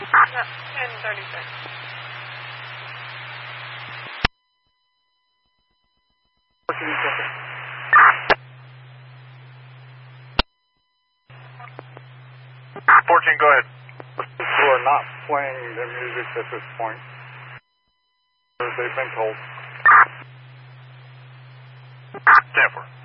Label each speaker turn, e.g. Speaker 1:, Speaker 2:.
Speaker 1: No, 10:36.
Speaker 2: Fortune, go ahead.
Speaker 3: Who are not playing their music at this point. They've been told.
Speaker 2: 10-4.